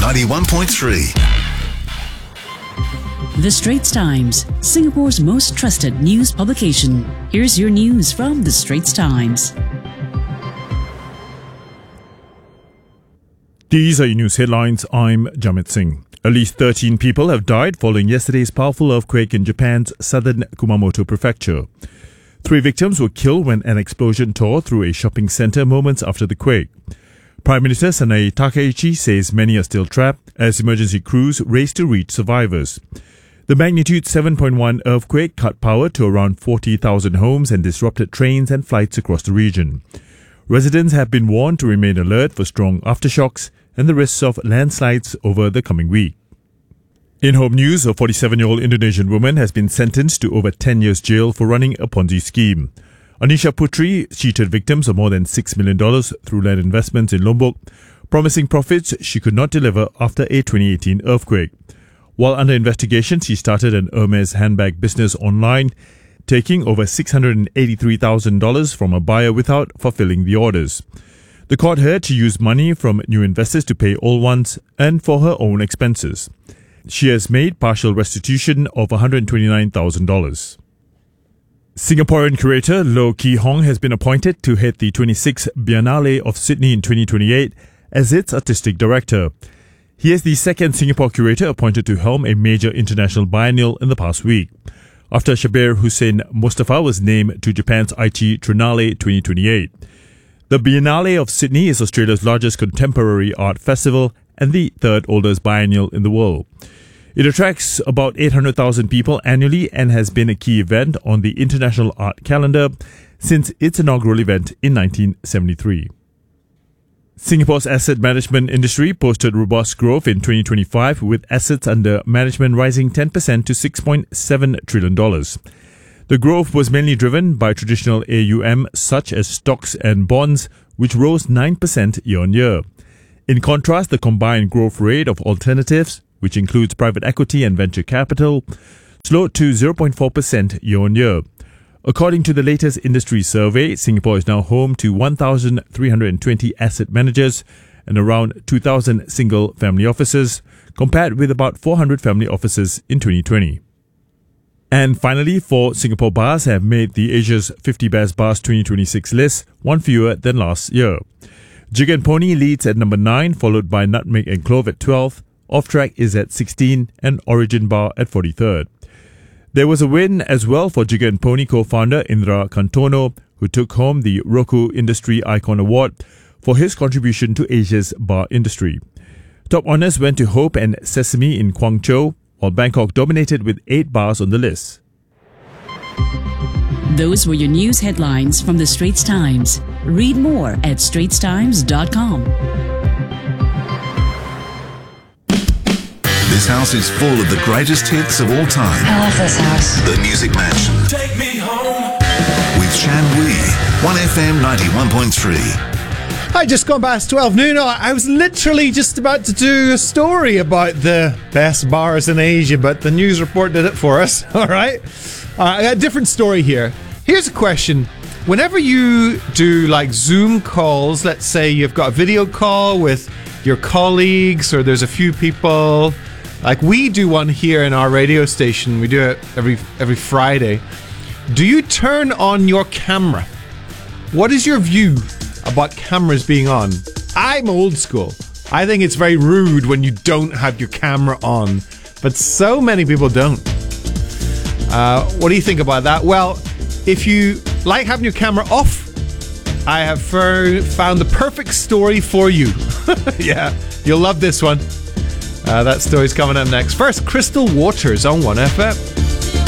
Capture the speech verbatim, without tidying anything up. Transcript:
ninety-one point three. The Straits Times, Singapore's most trusted news publication. Here's your news from The Straits Times. These are your news headlines. I'm Jamit Singh. At least thirteen people have died following yesterday's powerful earthquake in Japan's southern Kumamoto prefecture. Three victims were killed when an explosion tore through a shopping center moments after the quake. Prime Minister Sanae Takaichi says many are still trapped as emergency crews race to reach survivors. The magnitude seven point one earthquake cut power to around forty thousand homes and disrupted trains and flights across the region. Residents have been warned to remain alert for strong aftershocks and the risks of landslides over the coming week. In home news, a forty-seven-year-old Indonesian woman has been sentenced to over ten years jail for running a Ponzi scheme. Anisha Putri cheated victims of more than six million dollars through land investments in Lombok, promising profits she could not deliver after a twenty eighteen earthquake. While under investigation, she started an Hermes handbag business online, taking over six hundred eighty-three thousand dollars from a buyer without fulfilling the orders. The court heard she used money from new investors to pay old ones and for her own expenses. She has made partial restitution of one hundred twenty-nine thousand dollars. Singaporean curator Low Kee Hong has been appointed to head the twenty-sixth Biennale of Sydney in twenty twenty-eight as its artistic director. He is the second Singapore curator appointed to helm a major international biennial in the past week, after Shabir Hussein Mustafa was named to Japan's Aichi Triennale twenty twenty-eight. The Biennale of Sydney is Australia's largest contemporary art festival and the third oldest biennial in the world. It attracts about eight hundred thousand people annually and has been a key event on the international art calendar since its inaugural event in nineteen seventy-three. Singapore's asset management industry posted robust growth in twenty twenty-five, with assets under management rising ten percent to six point seven trillion dollars. The growth was mainly driven by traditional A U M such as stocks and bonds, which rose nine percent year-on-year. In contrast, the combined growth rate of alternatives, which includes private equity and venture capital, slowed to zero point four percent year-on-year. According to the latest industry survey, Singapore is now home to one thousand three hundred twenty asset managers and around two thousand single-family offices, compared with about four hundred family offices in twenty twenty. And finally, four Singapore bars have made the Asia's fifty Best Bars twenty twenty-six list, one fewer than last year. Jig and Pony leads at number nine, followed by Nutmeg and Clove at twelve, Off Track is at sixteen, and Origin Bar at forty-third. There was a win as well for Jig and Pony co-founder Indra Kantono, who took home the Roku Industry Icon Award for his contribution to Asia's bar industry. Top honours went to Hope and Sesame in Guangzhou, while Bangkok dominated with eight bars on the list. Those were your news headlines from The Straits Times. Read more at straits times dot com. This house is full of the greatest hits of all time. I love this house. The Music Mansion. Take me home. With Shan Wee. one F M ninety-one point three. Hi, just gone past twelve noon. I was literally just about to do a story about the best bars in Asia, but the news report did it for us. All right. Uh, I got a different story here. Here's a question. Whenever you do like Zoom calls, let's say you've got a video call with your colleagues or there's a few people, like we do one here in our radio station. We do it every every Friday. Do you turn on your camera? What is your view about cameras being on? I'm old school. I think it's very rude when you don't have your camera on, but so many people don't. Uh, what do you think about that? Well, if you like having your camera off, I have for, found the perfect story for you. Yeah, you'll love this one. Uh, that story's coming up next. First, Crystal Waters on one F M.